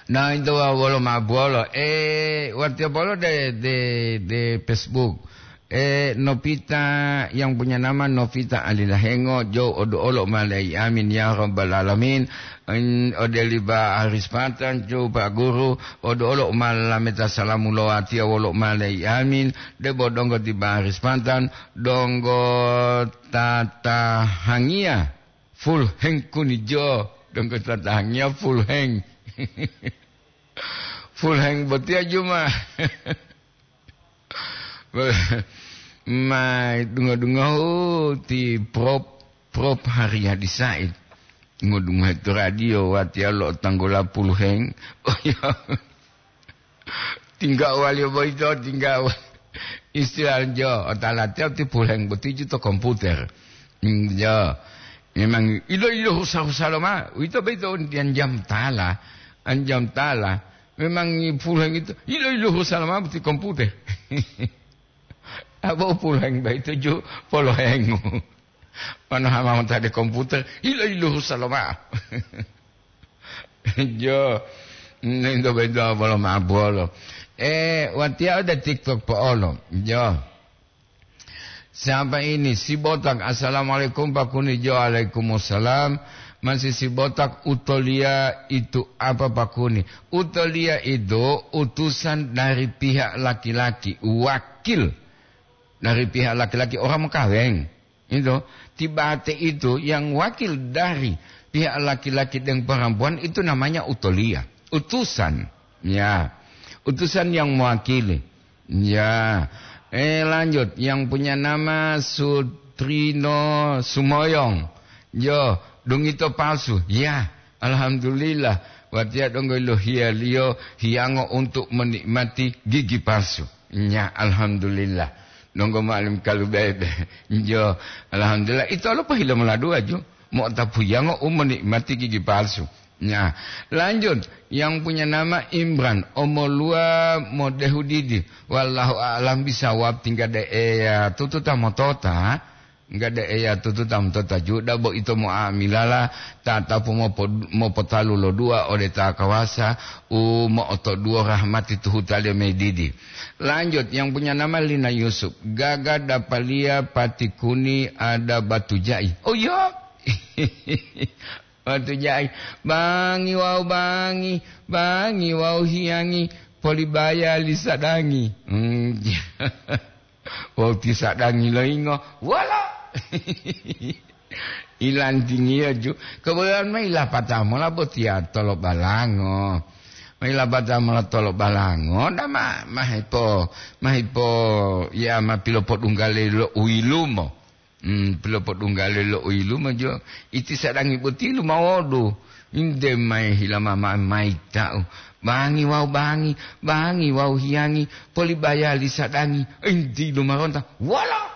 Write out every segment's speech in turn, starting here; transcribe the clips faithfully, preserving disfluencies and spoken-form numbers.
Nah itu walo mabolo. Eh, waktu bolo de de de Facebook. Eh, Novita yang punya nama Novita Alilahengo, Jo Odo Olo Malay, amin ya rabbal alamin. Odeliba Arispatan, Jo Pak Guru, Odo Olo Malameta Salamulo Atia Olo Malay, amin. Debo Donggo Tiba Arispatan, Donggo Tata Hangia, full heng kunijo, Donggo Tata Hangia full heng. Full hang betia cuma mai dunga-dunga oh, ti prop prop hari Hadi Said ngudunga itu radio wati lo tanggola puluh hang oh ya tinggal wali boito tinggal istilah jo otala tiap ti puluh hang betia itu komputer jo memang ilo ilo usah-usah lama itu beito dian jam tala anjam tala memang pulang itu ilo ilo salam di komputer apa pulang baik tujuh puluh hengu mana hama tadi komputer ilo ilo salam jo nendo beda bolo mabolo eh watia ada TikTok paolo jo sampai ini si botak assalamualaikum Pak Kuni jo waalaikumsalam. Masih si botak utolia itu apa Pak Kuni? Utolia itu utusan dari pihak laki-laki, wakil dari pihak laki-laki orang mekaweng. Itu tibate itu yang wakil dari pihak laki-laki dan perempuan itu namanya utolia, utusan. Ya, utusan yang mewakili. Ya, eh lanjut yang punya nama Sutrino Sumoyong. Yo. Dong itu palsu. Ya, alhamdulillah. Watia dong lo hia lio hiango untuk menikmati gigi palsu. Ya, alhamdulillah. Dong maklum kalau bebe. Jo, alhamdulillah. Itu lo pahila meladu aja. Mau tapu hiango um menikmati gigi palsu. Ya, lanjut. Yang punya nama Imran Omolua Modehudidi. Wallahu a'lam bisawab tinggal de ya tututa motota. Enggak ada ya tutu tam tota juda bo itu mo amilala tata po mo mo potalu lo dua ode ta kawasa u mo oto dua rahmati tuhu tali medidi. Lanjut yang punya nama Lina Yusuf Gaga Dapalia Patikuni ada Batu Jai. Oh iya Batu Jai bangi wau bangi bangi wau hiangi polibaya lisadangi hmm. Wau tisadangi lo ingo wala ilan tinggi aja kemudian mai lah patamu lah botia tolok balango mai lah patamu lah tolok balango dah mah mahipo mahipo ya mah pilopot unggale lo uilumo hmm pilopot unggale lo uilumo jo iti sadangi botilu mawodo inde mai hilama mai tau bangi wau bangi bangi wau hiangi polibaya lisadangi indi lumaronta wala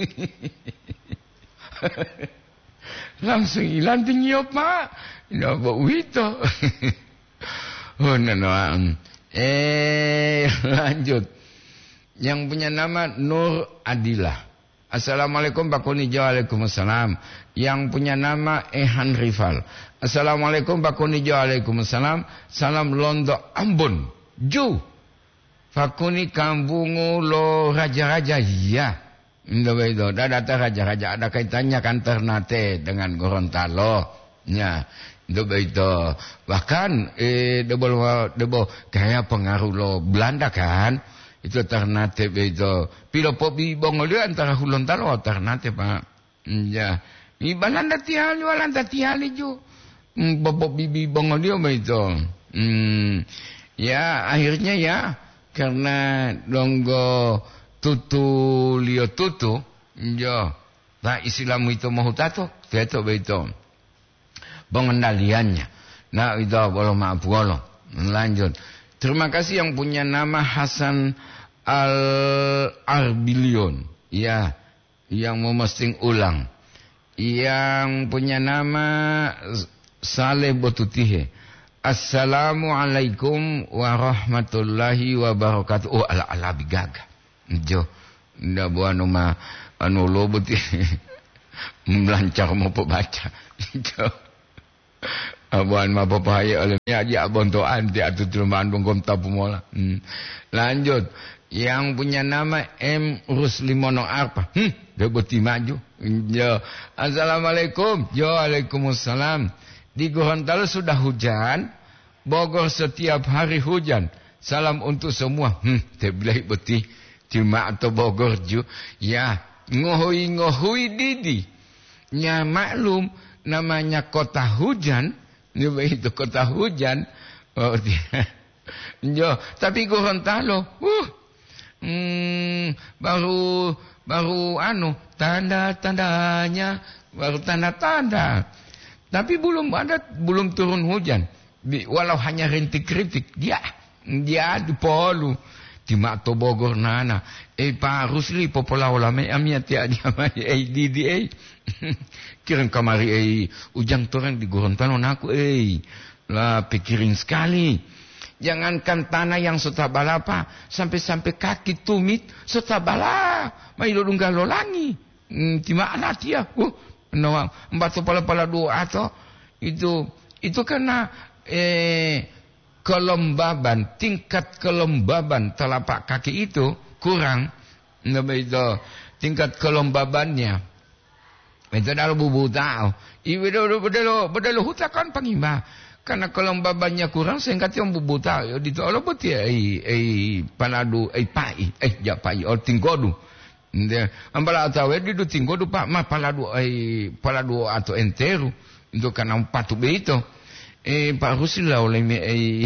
langsung hilang tinggi apa ina bo wito oh nana eh lanjut yang punya nama Nur Adilah assalamualaikum Pak Kuni waalaikumsalam yang punya nama Ehan Rival assalamualaikum Pak Kuni waalaikumsalam salam Londo Ambon Ju Pak Kuni kambungu lo raja-raja ya Indo itu, dah data raja-raja ada kaitannya kan Ternate dengan Gorontalo, ya, itu itu. Bahkan eh debo debo kayak pengaruh lo Belanda kan, itu Ternate itu. Pilo pobi bongolio antara Gorontalo Ternate pak, ya. Di Belanda tiali, Belanda tiali ju, bobo bibi bongolio itu. Hmm, ya akhirnya ya karena donggo tutu lio tutu jo nah Islam itu mau tato itu begitu pengendaliannya nah itu boleh maaf boleh lanjut terima kasih yang punya nama Hasan Al Arbilion ya yang memesting ulang yang punya nama Saleh Botutihe assalamualaikum warahmatullahi wabarakatuh oh ala ala bigaga jo ndak buat anu mah anu lo beti melancar mau baca jo Abuan ma papaya oleh ni aja bontoan ti atu termaan bongkom tapu mola. Hmm. Lanjut. Yang punya nama M Ruslimono Arpa. Hmm, dia beti maju. Ya. Assalamualaikum. Ya, Waalaikumsalam. Di Gorontalo sudah hujan. Bogor setiap hari hujan. Salam untuk semua. Hmm, dia bilang beti. Cuma atau Bogor ju. Ya, ngohui-ngohui didi. Ya maklum namanya kota hujan. Ini itu kota hujan. Oh dia. Jo, tapi Gorontalo, uh, hmm, baru baru anu tanda-tandanya, baru tanda-tanda. Tapi belum ada, belum turun hujan. Walau hanya rintik-rintik, dia dia di Polu. Di Makto Bogor nana. Eh Pak Rusli popola ulama amia dia dia eh di di eh. Kirim kamari eh ujang torang di Gorontalo naku eh. Lah pikirin sekali. Jangankan tanah yang setabala apa, sampai-sampai kaki tumit setabala. Mai lo dunggal lo langi. Hmm, di mana dia? Uh, no, empat pala-pala dua atau itu itu karena eh kelembaban, tingkat kelembaban telapak kaki itu kurang. Itu tingkat kelembabannya. Itu dalam bubu tahu. Ibu dulu bedalo bedalo hutakan pangimba. Karena kelembabannya kurang sehingga dia bubu tahu. Di tolo putih ai ai paladu ai pai eh ja pai or tinggodu. Nde ambala tahu di do tinggodu pak ma paladu ai paladu atau enteru. Itu karena patu beito. Eh Pak Rusli lah oleh me eh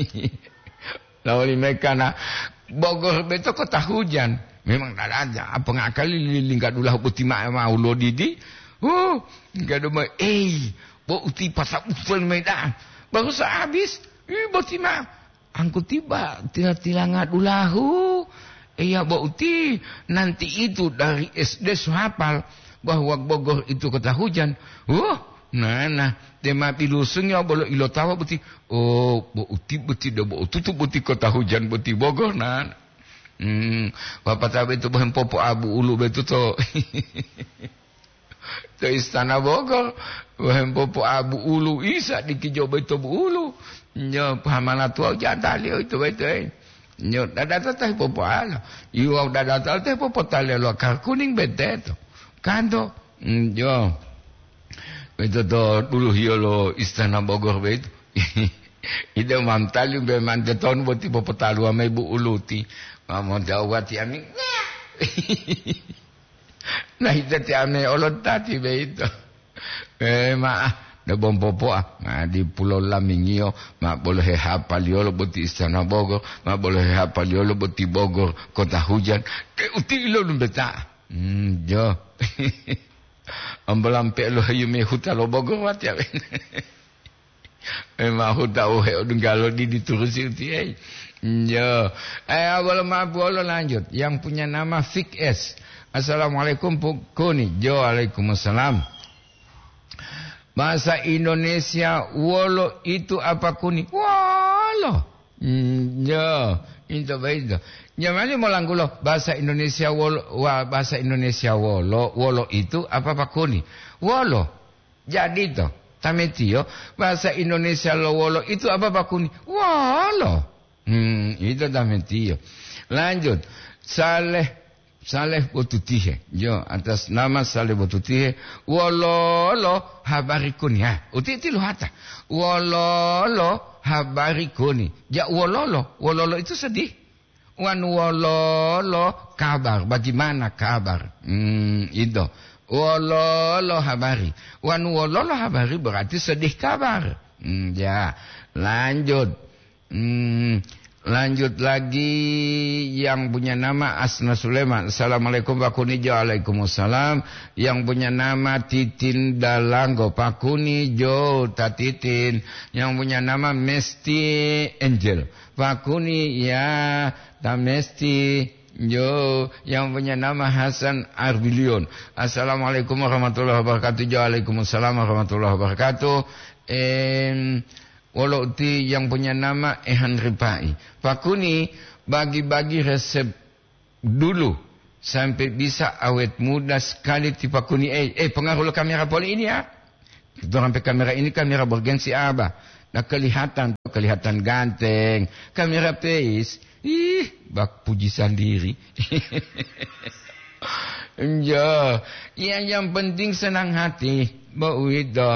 lah oleh me karena Bogor beto kota hujan memang tak ada apa ngakali lingkat ulah putih mak mau lo didi oh enggak ada mai eh bo uti pasal usul medan baru sehabis eh putih mak angku tiba tilang-tilangat ulahu eh ya bo uti nanti itu dari S D hafal bahwa Bogor itu kota hujan oh nah nah tema pilusungnya boleh ilo tawa beti oh bo uti beti do bo tutu beti kota hujan beti Bogor nah hmm bapak tahu itu bahan popo abu ulu betu to to istana Bogor bahan popo abu ulu isa dikijo betu abu ulu nyo pahamana tua jatali itu betu nyo dada teh popo ala iu dada teh popo tali lo kar kuning bete to kanto nyo itu to dulu hiolo istana Bogor begitu. Ida mamtali be manteton boti popotalu ame bu uluti. Mamo dawati ami. Nah ida ti ame olot tati begitu. Eh maah da bom popo ah. Nah di Pulau Lamingio ma boleh hafal yolo boti istana Bogor, ma boleh hafal yolo boti Bogor kota hujan. Ke uti lo beta. Hmm jo. Ambalam pe lo yume huta lo Bogor wat ya. Memang huta oh dengalo di diturusi uti eh. Yo. Eh awal ma boleh lanjut. Yang punya nama Fik S. Assalamualaikum Pukuni. Jo Waalaikumsalam. Bahasa Indonesia wolo itu apa kuni? Wolo. Yo. Itu baik. Nyamanya molanggulo bahasa Indonesia wolo wa bahasa Indonesia wolo wolo itu apa pakuni wolo jadi to tametio bahasa Indonesia lo wolo itu apa pakuni wolo hmm itu tametio lanjut Saleh Saleh Botutihe yo atas nama Saleh Botutihe wolo lo habari kuni ha uti ti lo hata wolo lo habari kuni ja wolo lo wolo lo itu sedih wan wololo kabar bagaimana kabar hmm, itu wololo habari wan wololo habari berarti sedih kabar hmm, ya lanjut hmm, lanjut lagi yang punya nama Asna Sulaiman. Assalamualaikum Pak Kunijo. Waalaikumsalam. Yang punya nama Titin Dalanggo Pak Kunijo Tatitin. Yang punya nama Mesti Angel Pak Kuni ya Tamesti yo. Yang punya nama Hasan Arbilion. Assalamualaikum warahmatullahi wabarakatuh. Waalaikumsalam warahmatullahi wabarakatuh. Eh walau ti yang punya nama Ehan Ripai. Pak Kuni bagi-bagi resep dulu sampai bisa awet muda sekali ti Pak Kuni. Eh, eh pengaruh kamera poli ini ya. Kita sampai kamera ini kamera bergengsi apa? Nah kelihatan, kelihatan ganteng. Kamera face, ih, bak puji sendiri. Ya, yang yang penting senang hati, Mbak Wido.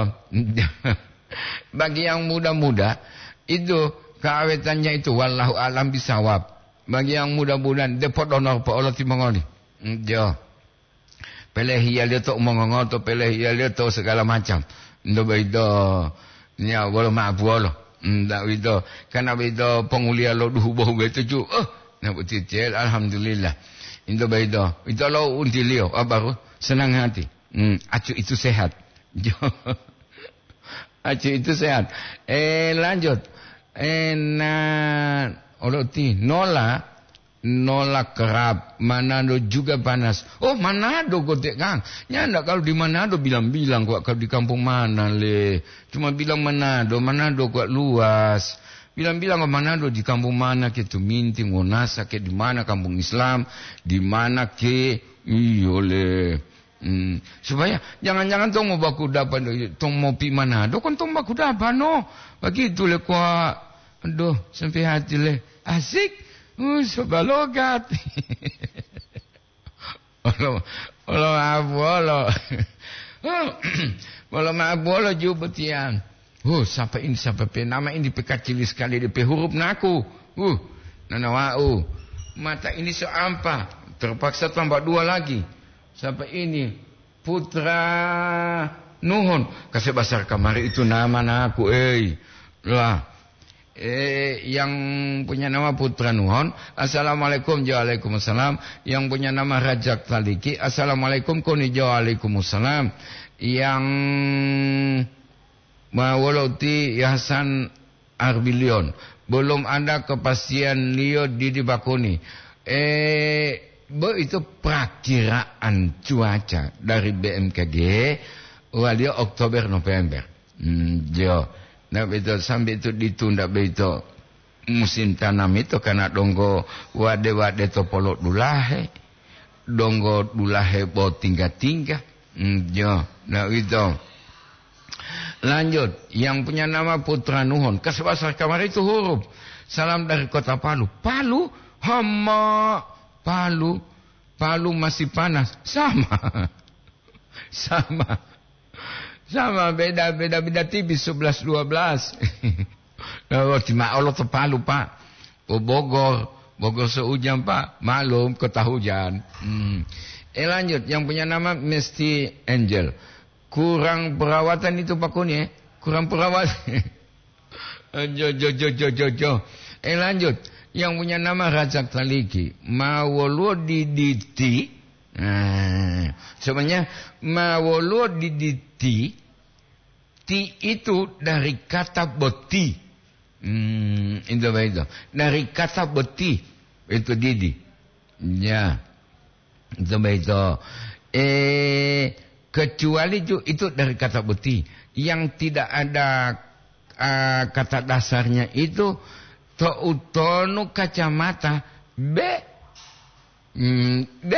Bagi yang muda-muda, itu keawetannya itu wallahu alam bisawab. Bagi yang muda-muda, depot honor pa Allah timangoni. Ya. Peleh hiya dia tu mongongol tu peleh hiya dia tu segala macam. Ndo baido. Nya wala maafu Allah. Ndak wido. Kana wido pengulia lo duhu bohu betu ju. Oh, na betul alhamdulillah. Ndo baido. Itu lo untilio abaru senang hati. Hmm, acu itu sehat. Jo. Acu itu sehat. Eh lanjut. Eh na oloti nola Nola kerap, Manado juga panas. Oh Manado gotek Kang. Nyanda kalau di Manado bilang-bilang kok kalau di kampung mana le. Cuma bilang Manado, Manado kok luas. Bilang-bilang ke Manado di kampung mana ke Tuminti, Ngonasa ke di mana kampung Islam, di mana ke iyo le. Hmm. Supaya jangan-jangan tong mau baku dapat tong mau pi Manado kan tong baku dapat no. Begitu le kok. Aduh sampai hati le. Asik. Uh, sebalogat. Olo, olo abolo. Olo abolo juga tiang. Uh, sampai ini sampai pe nama ini pe kecil sekali di pe huruf naku. Uh, nanawau. Mata ini seampa. Terpaksa tambah dua lagi. Sampai ini Putra Nuhun. Kasih basar kamari itu nama naku, eh. Lah. Eh, yang punya nama Putra Nuhon, assalamualaikum, waalaikumsalam. Yang punya nama Rajak Taliki, assalamualaikum, kunijo, waalaikumsalam. Yang Mawaloti Hasan Arbilion, belum ada kepastian Leo Didi Bakuni. Eh, bo itu perakiraan cuaca dari B M K G. Wah dia Oktober November. Hmm, jo. Nah betul sampai itu ditunda begitu musim tanam itu karena donggo wade wade topolok dulahe donggo dulahe bo tingga tingga hmm, jo nah itu lanjut yang punya nama Putra Nuhon kasbasar kamar itu huruf salam dari kota Palu Palu hama Palu Palu masih panas sama sama sama beda beda beda tipis sebelas dua belas. Kalau cuma Allah terpalu Pak. Oh Bogor, Bogor sehujan Pak. Malum kota hujan. Hmm. Eh lanjut yang punya nama Misty Angel. Kurang perawatan itu Pak Kuni, eh? Kurang perawatan. jo jo jo jo jo jo. Eh lanjut yang punya nama Rajak Taliki. Mawolo diditi. Nah, sebenarnya mawolo diditi. Ti itu dari kata boti. Hmm, itu itu. Dari kata boti itu didi. Ya. Itu itu. Eh kecuali itu, itu dari kata boti yang tidak ada uh, kata dasarnya itu toutonu kacamata B. Hmm, B.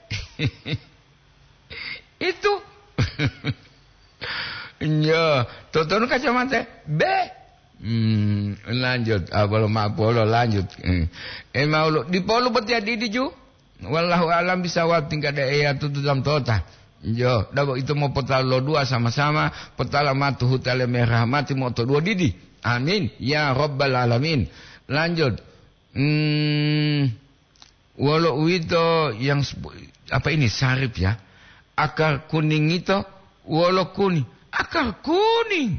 Itu. Ya, tonton kacamata B. Hmm, lanjut. Abalo mapolo lanjut. Eh mau di polo betia di ju. Wallahu alam bisawab tingkat daya tutu dalam tota. Jo, dabo itu mau petalo dua sama-sama, petala matu hutale merah mati moto dua didi. Amin ya rabbal alamin. Lanjut. Hmm, walau itu yang apa ini sarip ya. Akar kuning itu walau kuning. Akar kuning.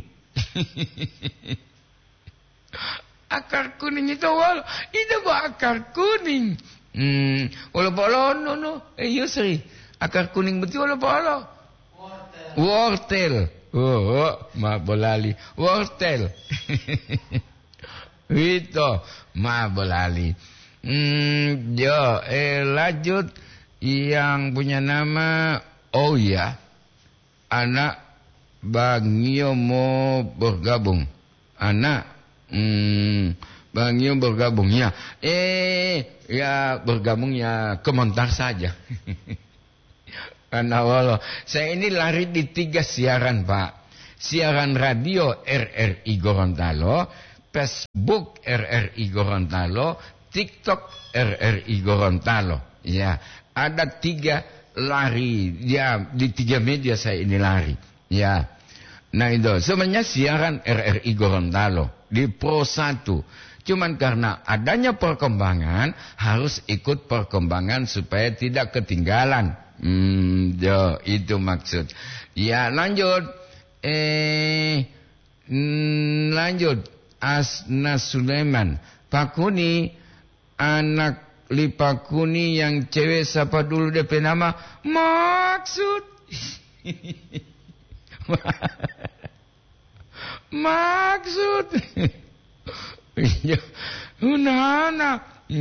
Akar kuning itu wal, itu buat akar kuning. Hmm, wala bolo no no, eh Yusri. Akar kuning betul wala bolo. Wortel. Wortel. Oh, oh ma bolali. Wortel. Itu ma bolali. Hmm, jo, eh lanjut yang punya nama oh ya. Anak Bangio mau bergabung. Anak hmm, Bangio bergabung ya. Eh ya bergabung ya komentar saja. Karena walau saya ini lari di tiga siaran Pak. siaran radio R R I Gorontalo, Facebook R R I Gorontalo, TikTok R R I Gorontalo. Ya, ada tiga lari. Ya, di tiga media saya ini lari. Ya. Nah itu sebenarnya siaran R R I Gorontalo di Pro satu. Cuman karena adanya perkembangan harus ikut perkembangan supaya tidak ketinggalan. Hmm, yo, itu maksud. Ya lanjut. Eh, mm, lanjut. Asna Sulaiman. Pak Kuni, anak Li Pak Kuni yang cewek siapa dulu D P nama? Maksud. Maksud. Unana.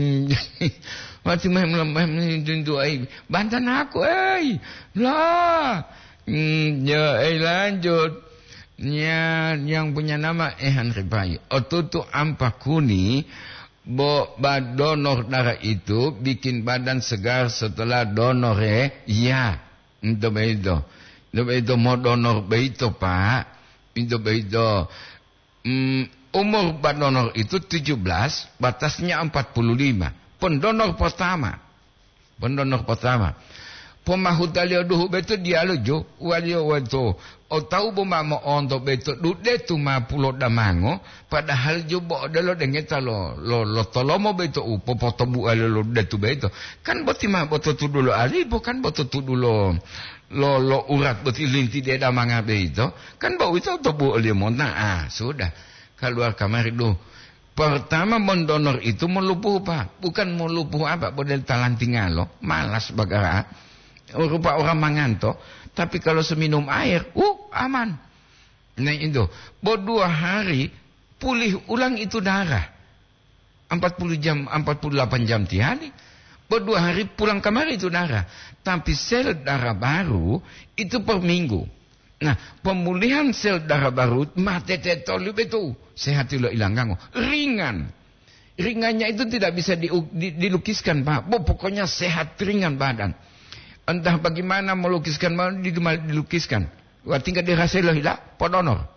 Mati mah melemah tunduai. Bantan aku, eh. Lah. Ya, eh lanjut. Ya, yang punya nama Ehan Ribai. Otutu Ampak Kuni. Bo bad donor darah itu bikin badan segar setelah donor eh. Ya. Itu begitu. Itu begitu mau donor begitu Pak. Itu begitu. Hmm. Umur pendonor itu tujuh belas, batasnya empat puluh lima. Pendonor pertama. Pendonor pertama. Pemahutalio duhu betul dia lujo. Walio wato. O tahu buma mo onto betul. Dude tu ma pulo damango. Padahal juga ada lo dengeta lo. Lo lo tolomo betul. Upo potobu ale lo detu betul. Kan boti ma boto tu dulu ali. Bukan boto tu dulu. Lo lo urat boti linti dia damanga betul. Kan bau itu tobu ali monta. Ah sudah. Keluar kamar itu. Pertama mendonor itu melupuh Pak. Bukan melupuh apa. Bodel talantingan lo. Malas bagara. Rupa orang manganto. Tapi kalau seminum air. Uh aman. Nah itu. Bod dua hari. Pulih ulang itu darah. empat puluh jam. empat puluh delapan jam tiap. Bod dua hari pulang kamar itu darah. Tapi sel darah baru. Itu per minggu. Nah, pemulihan sel darah baru mate tetolu betul. Sehat lo hilang ganggu. Ringan. Ringannya itu tidak bisa di, di, dilukiskan, Pak. Bo, pokoknya sehat ringan badan. Entah bagaimana melukiskan, mau dilukiskan. Wah, tinggal dirasa lo hilang, podonor.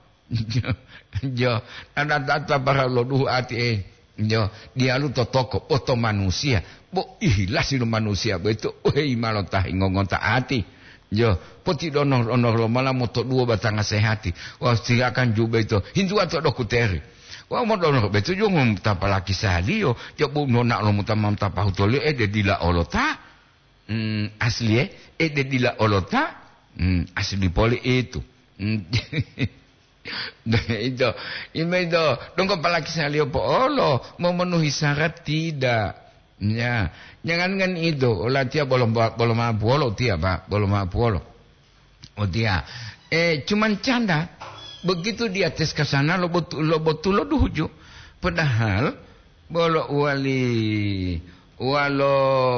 Jo, ada data para lo duh ati. Jo, dia lu to toko, oto manusia. Bo, ilah sih manusia betul. Oi, malah tah ngongon tak hati. Yo, poti donor donor lo malah moto dua batang sehati. Wah, silakan juga itu. Hindu atau dokuteri. Wah, mau donor betul juga mau tapa laki sehari yo. Yo bu nona lo mau tamam tapa hutoli eh de dila olota. Hmm, asli eh eh de dila olota. Hmm, asli poli itu. Hmm. Itu, itu. Dong palaki sehari po olo memenuhi syarat tidak. Ya, jangan kan itu. Olah dia belum belum mapuolo dia Pak, belum mapuolo. Oh dia, eh cuman canda. Begitu dia tes ke sana lo betul lo betul lo duju. Padahal bolo wali walo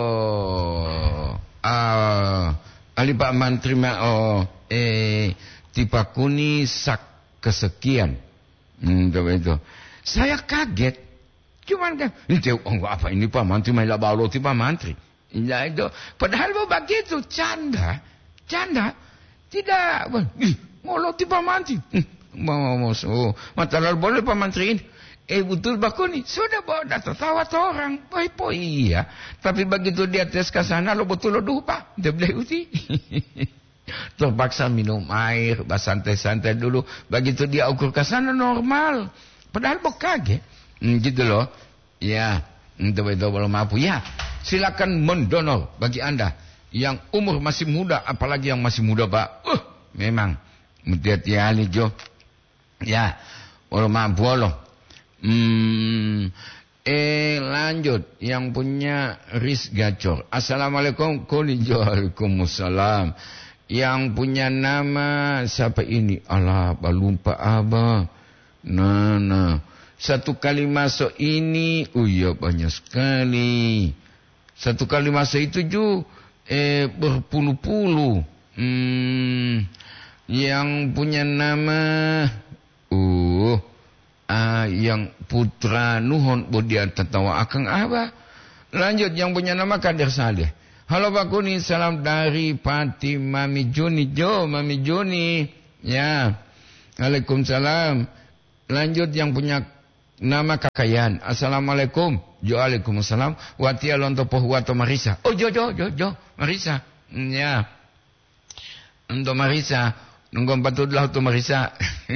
ah ali Pak Menteri ma oh eh tipe kuni sak kesekian. Hmm, itu. Saya kaget. Cuman kan, ini oh, apa ini Pak Menteri malah bawa ti Pak Menteri. Ya itu. Padahal begitu canda, canda tidak. Ngolo ti Pak Menteri. Mau mau so, matalar boleh Pak Menteri ini. Eh betul Bakuni sudah bawa data tawa orang. Baik po iya. Tapi begitu dia tes ke sana lo betul lo duh Pak. Dia boleh uti. Terpaksa minum air, santai-santai dulu. Begitu dia ukur ke sana normal. Padahal bokage. Hmm, gitu loh. Ya, itu itu belum mampu. Ya, silakan mendonor bagi Anda yang umur masih muda, apalagi yang masih muda, Pak. Uh, memang hati-hati ali jo. Ya, belum mampu loh. Hmm, eh lanjut yang punya Riz Gacor. Assalamualaikum. Waalaikumsalam. Yang punya nama siapa ini? Alah, lupa apa. Nah, nah. Satu kali masuk ini, oh iya banyak sekali. Satu kali masuk itu juga eh, berpuluh-puluh. Hmm, yang punya nama, uh, ah, yang putra Nuhon Bodian tertawa akang apa? Lanjut yang punya nama Kadir Saleh. Halo Pak Kuni, salam dari Pati Mami Juni Jo, Mami Juni, ya. Waalaikumsalam. Lanjut yang punya nama kakayan. Assalamualaikum. Jo Waalaikumsalam. Watia lonto pohuato Marisa. Oh jo jo jo jo Marisa. Ya. Untuk Marisa. Nunggu patutlah untuk Marisa.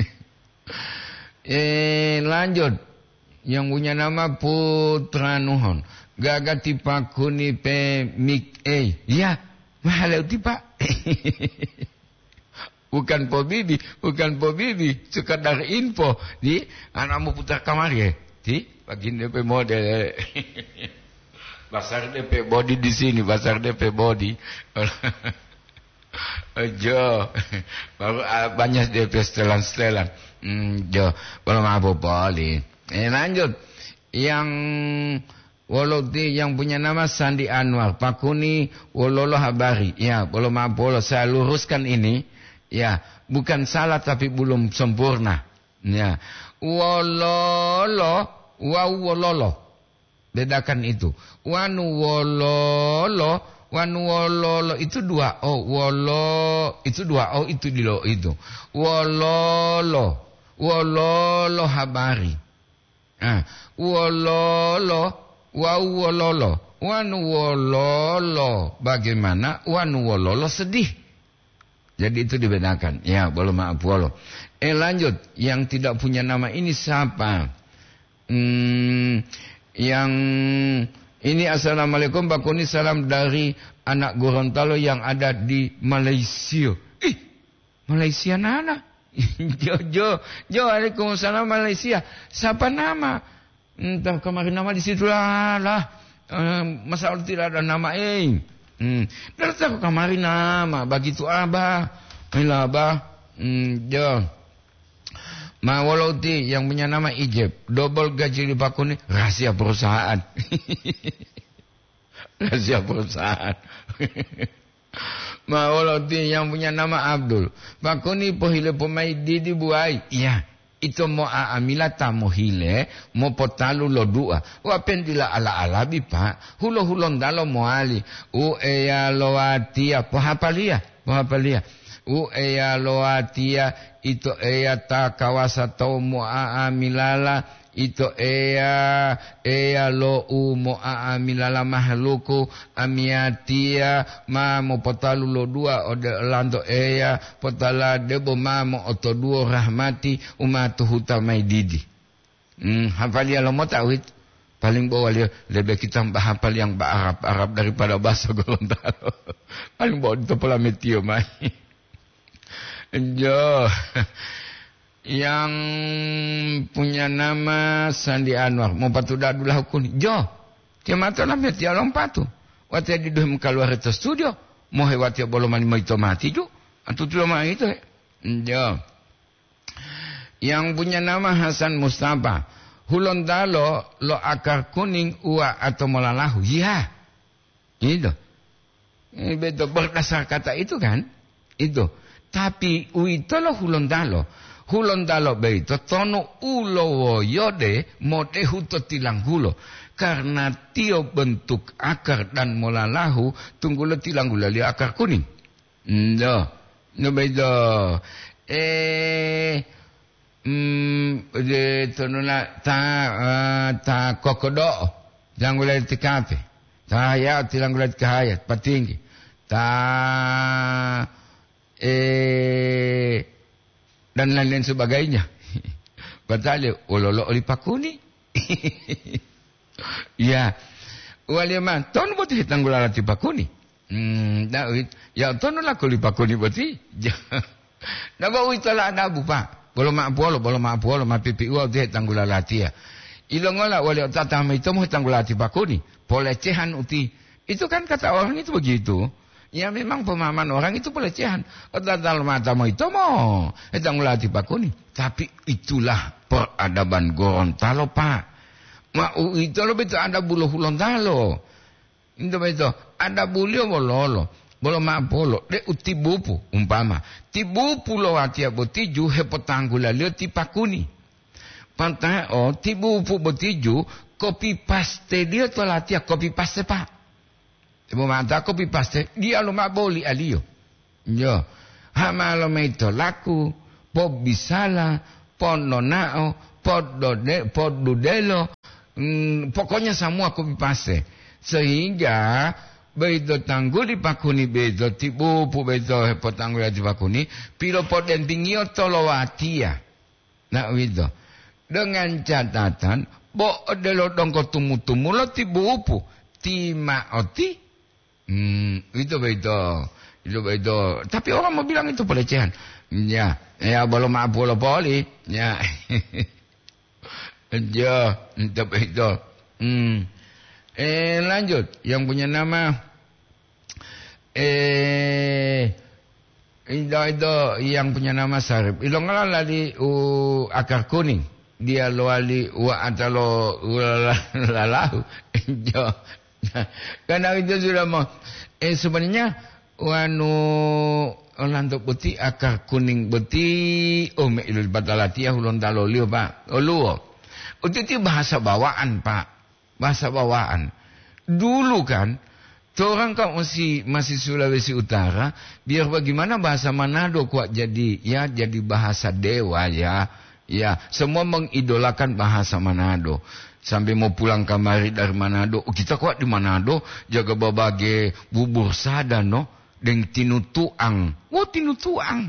eh lanjut. Yang punya nama Putra Nuhon. Gaga tipa kuni pe mik eh. Ya. Mahalau tipa. Bukan po bibi, bukan po bibi, sekadar info di anakmu putar kamar ya, di bagian D P model, basar D P body di sini, basar D P body, jo, baru banyak D P setelan-setelan, hmm, jo, belum apa boleh. Eh lanjut, yang Woloti yang punya nama Sandi Anwar, Pakuni Wololo Habari, ya, belum apa, saya luruskan ini. Ya, bukan salah tapi belum sempurna. Ya, wololo, wau wololo. Bedakan itu. Wanu wololo, wanu wololo itu dua o. Wolo itu dua o itu di lo itu. Wololo, wololo habari. Ah, wololo, wau wololo. Wanu wololo. Bagaimana? Wanu wololo sedih. Jadi itu dibedakan. Ya, boleh maaf boleh. Eh lanjut, yang tidak punya nama ini siapa? Hmm, yang ini assalamualaikum Pak Kuni, salam dari anak Gorontalo yang ada di Malaysia. Ih, Malaysia nana? Jo jo jo Waalaikumsalam Malaysia. Siapa nama? Entah kemarin nama di situ lah lah. Uh, masalah tidak ada nama eh. Hmm. Dan tak kemarin nama begitu abah, inilah abah, hmm, jo. Mawaloti yang punya nama Ijeb, double gaji di Pakuni, rahasia perusahaan, rahasia perusahaan. Mawaloti yang punya nama Abdul, Pakuni pohile pemai didi buai, iya. Itu mo aamilata mo hile, mo potalu lo dua. Wapendila ala alabi pak. Hulo hulon dalo mo ali. U eya loatia. Pohapalia. Pohapalia. U eya loatia. Ito eya ta kawasa tau mo aamilala. Ito eya. Eya lo u mo aamilala mahluku. Amiatia. Ma mo potalu lo dua. Ode lando eya. Potala debo ma mo oto dua rahmati. Umatu hutamai didi. Hmm, hafalia lo mo tawit. Paling bawah dia lebih kita hafal yang Arab Arab daripada bahasa Gorontalo. Paling bawah itu pola metio mai. Jo. Yang punya nama Sandi Anwar mau patu dadulah hukum jo dia mata namanya dia lompatu waktu di dua keluar itu studio mau hebat ya boleh mani mau itu mati ju atau tu mah itu jo. Yang punya nama Hasan Mustafa hulon dalo lo akar kuning ua atau molalahu ya itu ini betul berdasar kata itu kan itu tapi itu lo hulon dalo hulon dalo beito tono ulo yode mode huto tilang hulo karena tio bentuk akar dan molalahu tunggulo tilang gula li akar kuning no no beito eh mm de tono la ta uh, ta kokodo tilang gula ti kafe ta ya tilang gula ti kahayat patinggi ta eh dan lain-lain sebagainya. Batale ololo oli Pakuni. Ya. Waliman ton boti tanggulala ti Pakuni. Hmm, David, ya ton la kuli Pakuni boti. Na ba uitala na bupa. Bolo ma polo, bolo ma polo, ma pipi u ti tanggulala ti ya. Ilongola wali tata mai to mo tanggulala ti Pakuni. Pelecehan uti. Itu kan kata orang itu begitu. Ya memang pemahaman orang itu pelecehan. Dalam matamu itu mau. Itu ngelatih Pakuni. Tapi itulah peradaban Gorontalo Pak. Mau itu lo betul ada bulu Gorontalo. Itu betul ada bulu bololo. Bolo mapolo. De utibupu umpama. Tibupu lo atia botiju hepotanggula leo ti Pakuni. Pantai oh tibupu botiju copy paste dia to latia copy paste Pak. Ibu mata copy paste dia lo maboli alio. Yo. Hama lo meito laku po bisala, po nonao, po dode, po dudelo, hmm, pokoknya semua copy paste. Sehingga begitu tanggul di pakuni begitu tibu pu begitu po tanggul di pakuni, pilo po dentingio tolowatia. Nah begitu. Dengan catatan, bo delo dongko tumu-tumu lo tibu upu, tima oti, hmm, itu begitu, itu begitu. Tapi orang mau bilang itu pelecehan, ya, ya belum mampu lo poli, ya, ya, itu begitu. Hmm. Eh lanjut, yang punya nama, eh, itu itu yang punya nama Sarip, ilongalan lagi uh, akar kuning. Dia loali wa atalo lalahu jo karena itu sudah mau eh sebenarnya wanu Orlando putih akar kuning putih oh me ilul batalatia hulon talolio pak oluo itu bahasa bawaan pak bahasa bawaan dulu kan orang kan masih masih Sulawesi Utara biar bagaimana bahasa Manado kuat jadi ya jadi bahasa dewa ya. Ya, semua mengidolakan bahasa Manado. Sampai mau pulang kamari dari Manado, oh, kita kuat di Manado, jaga berbagai bubur sada no, dengan tinutuang. Oh, tinutuang.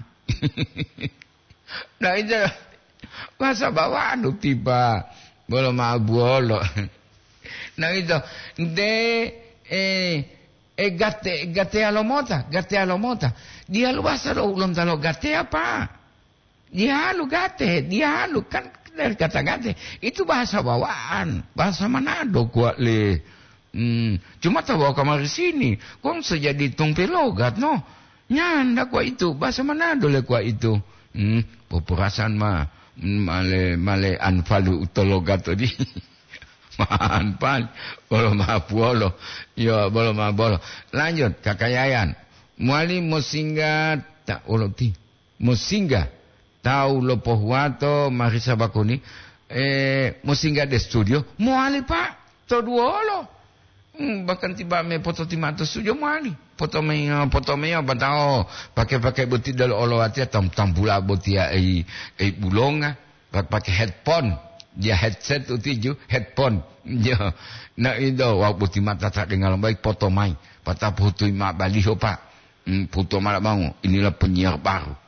Nah, itu bahasa bawaan tuh tiba. Bolo ma bolo. Nah, itu de eh eh gate gate alomota, gate alomota. Dia lu bahasa lo ulun talo gate apa? Dia lu gate, dia lu kan dari kata gate itu bahasa bawaan, bahasa Manado kuat le. Hmm, cuma tahu bawa kamari sini, kong sejadi tungpe logat no. Nyanda kuat itu bahasa Manado le kuat itu. Hmm, popurasan mah male male anfalu utologat tadi. Manfal, bolo ma puolo, yo bolo ma bolo. Lanjut kakayayan, muali musingga tak oloti, musingga. Tahu lo pohwato Marisa Bakuni eh musinga de studio muali pak to duolo hmm, bahkan tiba me foto timato studio muali foto me foto me batao pakai-pakai buti dalo olowati tam tambula butia ai ai bulonga pakai headphone dia headset utiju headphone ya na ido wa buti mata tak dengar baik foto mai patah putu ma baliho pak hmm, foto malah bangun inilah penyiar baru.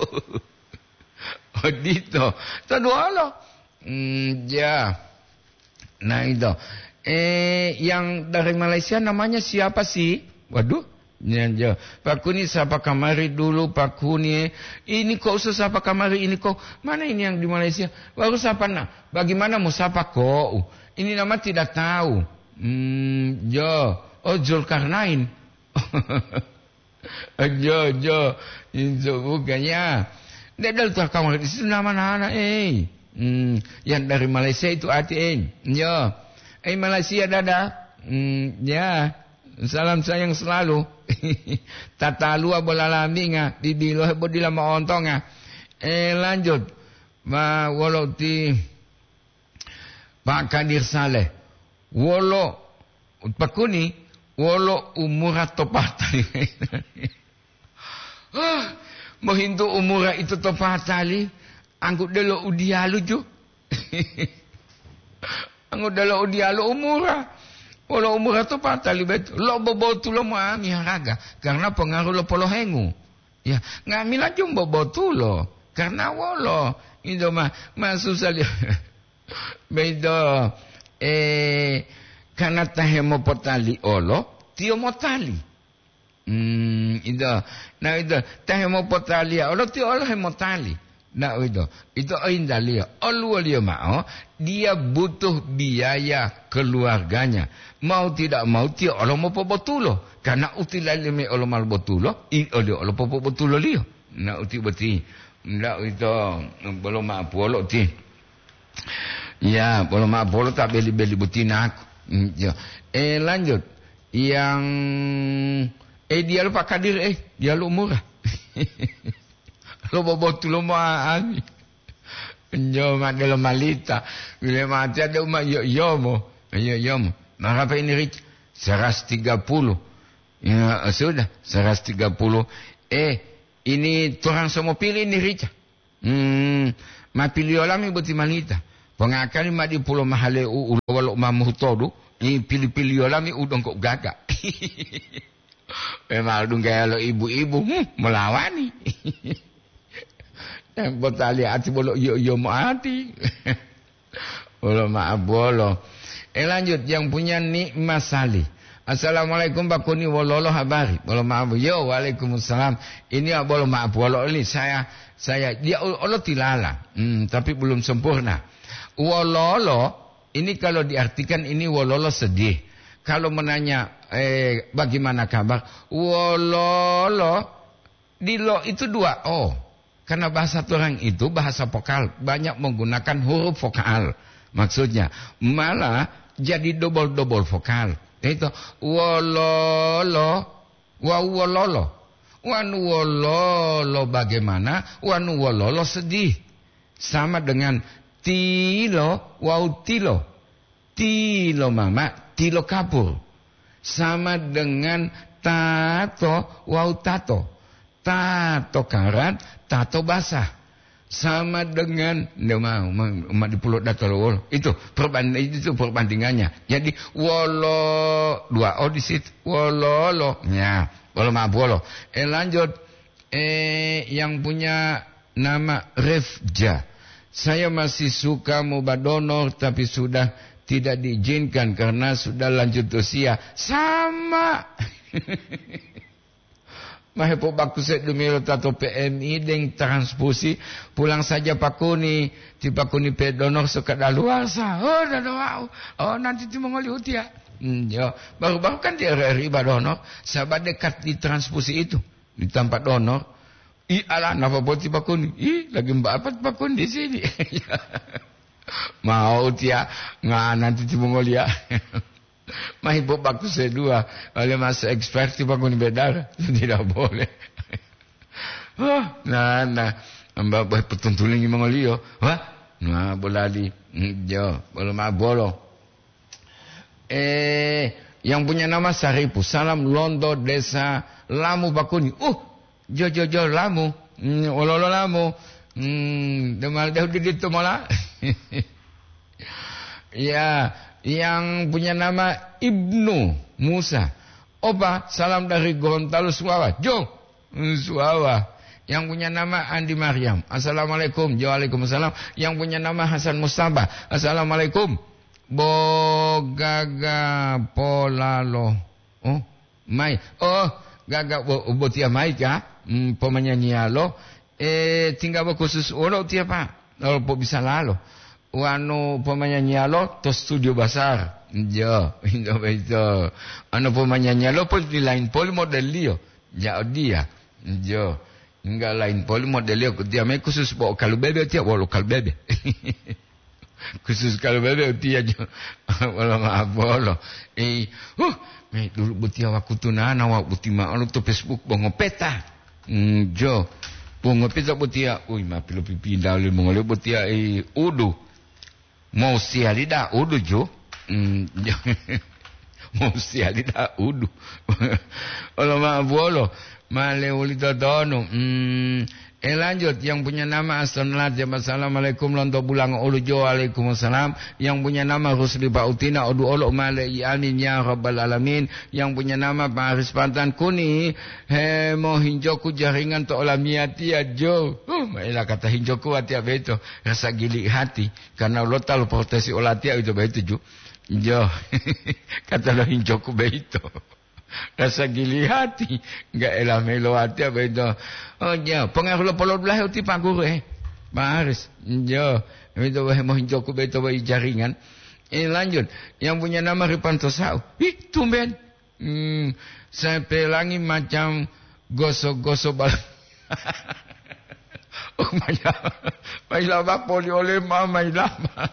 Oh dito, tadualo, hmm, ya, nah itu, eh yang dari Malaysia namanya siapa sih? Waduh, ya, ya. Pak Kuni siapa kamari dulu Pak Kuni, ini kok usah siapa kamari ini kok, mana ini yang di Malaysia? Baru siapa nak? Bagaimana mau siapa kok? Ini nama tidak tahu, hmm, ya, oh Zulkarnain, jo jo, itu bukannya. Dedal tuh kamu di situ nama anak eh, hmm, yang dari Malaysia itu hati eh, ya, eh Malaysia dada, hmm, ya, salam sayang selalu, tata lua bola lambinga, di bilo bodila ma ontonga, eh lanjut, ma walau ti Pak Kadir Saleh, walau Pak Kuni, walau umur atau patah. Mohintu umura itu topa tali, anggut delo udialu ju. Anggut delo udialu umura. Walau umura topa tali betul. Lo bobo tu lo maami haraga, karena pengaruh lo polo hengu. Ya, ngamila jumbo bobo lo, karena wolo. Itu mah masuk saja. Bedo eh karena tahemo potali olo, tio motali. Hmm, itu, nah itu, teh mau potali, Allah tu Allah mau tali, nah itu, itu indah dia, Allah dia mau, dia butuh biaya keluarganya, mau tidak mau dia Allah mau betul, karena utilah limi Allah mau betul, ini Allah Allah betul dia, nah uti beti, nah itu, belum mampu Allah ti, ya belum mampu Allah tak beli beli betina aku, ya, eh lanjut, yang Eh dia lupa Kadir eh dia lu murah. Lo bobo tu lo maani. Nyo madelo malita. Bila mati ada umat yo yo mo. Yo yo mo. Berapa ini Rich? seratus tiga puluh. Ya sudah seratus tiga puluh. Eh ini orang semua pilih ini Rich. Hmm, mapilio lami buti manita. Pengakali ma di pulau mahale u walok mamuh todo, i pilih-pilih lami udang kok gagak. Memang dung gaya lo ibu-ibu hmm, melawani. Dan botali hati bolok yo yo mati. Bolo maaf bolo. Eh lanjut yang punya nikmat salih. Assalamualaikum Pak Kuni wololo habari. Bolo maaf. Yo waalaikumsalam. Ini bolo maaf bolo ini saya saya dia Allah tilala. Hmm, tapi belum sempurna. Wololo ini kalau diartikan ini wololo sedih. Kalau menanya eh bagaimana kabar? Wololo di lo itu dua o. Karena bahasa orang itu bahasa vokal banyak menggunakan huruf vokal. Maksudnya malah jadi double-double vokal. Itu wololo, wa wololo. Wanu wololo bagaimana? Wanu wololo sedih. Sama dengan tilo, wau tilo. Tilo mama, tilo kabur. Sama dengan tato, wau tato. Tato karat, tato basah. Sama dengan mau mau di pulau Datalowol itu perbanding itu perbandingannya. Jadi wolo dua o di situ wololo ya wolo ma wolo. Eh lanjut eh yang punya nama Refja. Saya masih suka mau donor tapi sudah tidak diizinkan karena sudah lanjut usia. Sama. Mahepo baktu set dumilo tato P M I deng transfusi pulang saja Pak Kuni di Pak Kuni pe donor suka daluarsa. Oh dah wow. Oh nanti ti mongoli utia. Hmm, yo baru-baru kan di R R I donor sahabat dekat di transfusi itu di tempat donor. I ala napa boti Pak Kuni? Ih lagi mbak apa Pak Kuni di sini. Mau tia nggak nanti ti mongoli ya. Mahibo baktu sedua oleh masa expert di bangun bedar tidak boleh. Oh, nah nah mbak bah petuntuling mangolio. Wah, nah bolali. Jo, boleh mabolo. Eh, yang punya nama Saripu, Salam Londo Desa Lamu Bakuni. Uh, jo jo jo Lamu. Hmm, ololo Lamu. Hmm, demal dah di itu malah. Ya, yang punya nama Ibnu Musa. Opa, salam dari Gorontalo Suawa. Jo, Suawa. Yang punya nama Andi Maryam. Assalamualaikum. Waalaikumsalam. Yang punya nama Hasan Mustafa. Assalamualaikum. Bogaga polalo. Oh, mai. Oh, gaga bo, bo tia mai ka? Hmm, pemenyanyi alo. Eh, tinggal bo khusus olo tia pak. Kalau po bisa lalo. Wano pemenyanyi alo to studio besar. Jo, itu itu. Ano pemenyanyi alo pun di lain poli model dia. Ja dia. Jo. Enggak lain poli model dia. Dia mai khusus bawa kalau bebe dia bawa lokal bebe. Khusus kalau bebe dia jo. Wala maaf bolo. Eh, huh, mai dulu butia waktu tu nana waktu butima alo to Facebook bongo peta. Hmm, jo. Bongo peta butia. Ui, ma pilo pipinda le mongole butia eh udu. Mau sialida udu jo. Hmm, mau sialida udu. Wala maaf bolo. Male ulito dono. Hmm, eh lanjut yang punya nama Assalamualaikum Assalamualaikum Lonto Bulang Ulujo Waalaikumsalam. Yang punya nama Rusli Pautina Odu Olo Male Amin ya Rabbal Alamin. Yang punya nama Pak Haris Pantan Kuni he mo hinjoku jaringan to olamiati ya jo. Oh, maelah kata hinjoku hati apa itu rasa gilik hati karena lo tahu protesi olatia itu begitu jo. Jo. Kata lo hinjoku begitu. Rasa gili hati enggak elah melo hati apa itu. Oh ya pengaruh lo polo belah uti Pak Guru eh Pak Haris jo itu mau hinjoku beto bayi jaringan. Ini lanjut yang punya nama Ripanto Sau. Ih tumben hmm, saya pelangi macam gosok-gosok bal. Oh maya maya bak poli oleh mama ilama.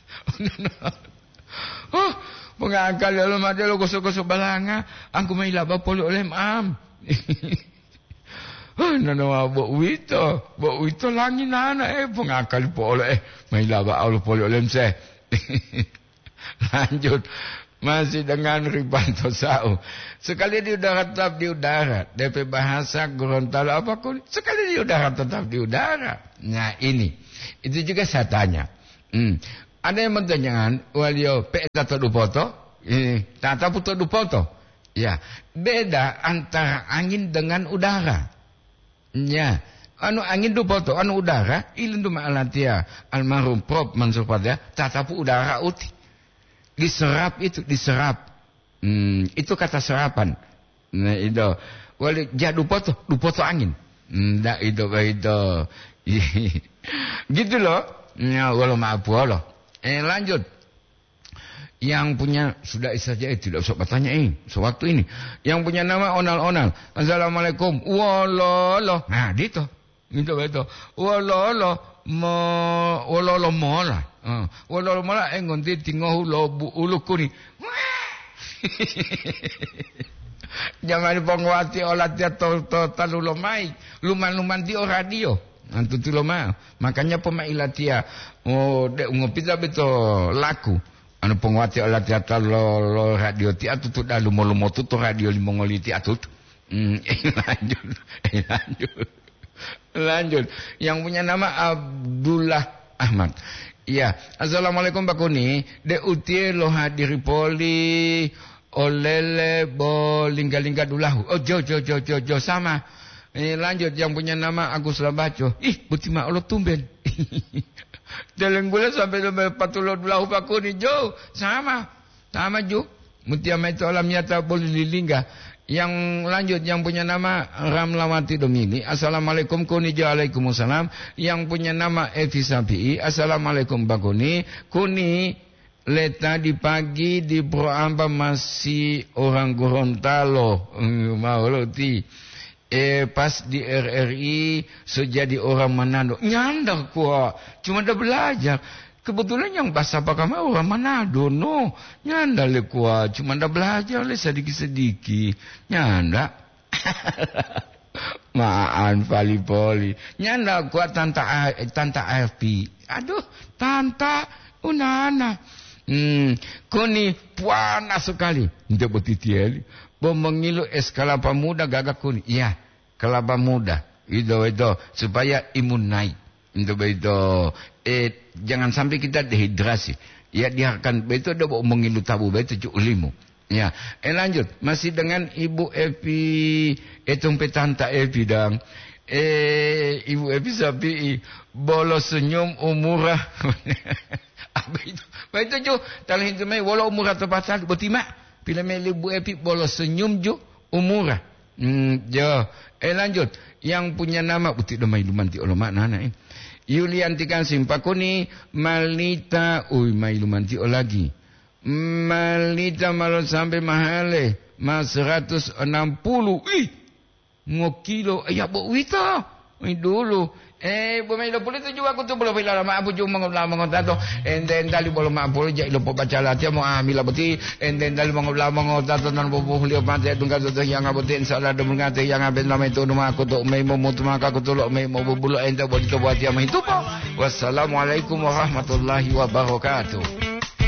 Oh mengangkal lalu mati lo gosok-gosok balanga, angku may laba polo oleh am. Oh, nano bo wito, bo wito langi nana eh pengakal polo eh may laba aulo polo oleh se. Lanjut, Masih dengan Ribanto Sau. Sekali di udara tetap di udara. D P Bahasa Gorontalo apapun. Sekali di udara tetap di udara. Nah ini. Itu juga saya tanya. Hmm. Ada yang bertanya, walio P tato dupoto. Eh, tata puto dupoto. Ya. Beda antara angin dengan udara. Ya. Anu angin dupoto, anu udara. Ilindu ma'alatia. Almarhum Prof Mansur Padya. Tatapu udara uti. Diserap itu, diserap. Hmm, itu kata serapan. Nah, itu. Wali jadu poto, dupoto angin. Nah, itu, itu. Gitu loh. Ya, walau maaf loh. Eh, lanjut. Yang punya, sudah saja eh, tidak usah bertanya ini. Sewaktu ini. Yang punya nama onal-onal. Assalamualaikum. Walolo. Nah, gitu. Gitu, itu. Walolo. Mo wololo mola uh, wololo mola engon di tingohu lobu ulukuni jangan pengwati olat dia to to talulomai luman-luman di radio antu tuloma makanya pemailatia oh de ngopita beto laku anu pengwati olat dia talo radio ti atu tu dalu molumo tu radio limongoliti atut hmm lanjut lanjut Lanjut. Yang punya nama Abdullah Ahmad. Iya. Assalamualaikum Pak Kuni. De utie lo hadiri poli olele bo lingga-lingga dulahu. Oh jo jo jo jo jo sama. Eh, lanjut yang punya nama Agus Labaco. Ih, butima Allah tumben. Dalam bulan sampai sampai patulo dulahu Pak Kuni jo sama. Sama jo. Mutia itu alam nyata boleh lingga. Yang lanjut yang punya nama Ramlawati Domini. Assalamualaikum Kuni Waalaikumsalam. Yang punya nama Evi Sapi. Assalamualaikum Pak Kuni. Kuni leta di pagi di Proamba masih orang Gorontalo. Mau lo ti. Eh pas di R R I sejadi orang Manado. Nyandar kuah. Cuma dah belajar. Kebetulan yang bahasa apa kamu orang Manado no. Nyanda le kuat. Cuma dah belajar le sedikit-sedikit. Nyanda. Maan pali poli. Nyanda kuat tanta tanta A F P. Aduh, tanta unana. Hmm, kuni panas sekali. Untuk betitiel. Bom mengilu es kelapa muda gagak kuni. Iya, kelapa muda. Itu itu supaya imun naik. Untuk itu eh jangan sampai kita dehidrasi. Ya diharkan itu ada mau mengilu tabu itu cuk limu. Ya, eh lanjut masih dengan Ibu Epi etung petanta Epi dang. Eh Ibu Epi Sapi bolos senyum umurah. Apa itu? Apa itu cuk? Kalau itu mai walau umurah tepat betima. Bila mai Ibu Epi bolos senyum cuk umurah. Hmm, jo. Eh lanjut yang punya nama uti domai lumanti ulama nana ini. Yulianti Kansim Pakuni Malita uy mailumanti o lagi Malita malah sampai mahale mas seratus enam puluh ih ngokilo ya bu wita ini dulu eh bu mai dapur itu juga aku tuh belum bilang lama aku cuma ngomong ngomong tato enten tali belum mampu jadi lupa baca latihan mau ambil beti enten tali ngomong ngomong tato nan bu beliau mati tunggal tuh yang ngabutin salah ada mengate yang ngabet nama itu rumah aku tuh mai mau mutu maka aku tuh mai mau bulu enten buat itu buat yang itu po wassalamualaikum warahmatullahi wabarakatuh.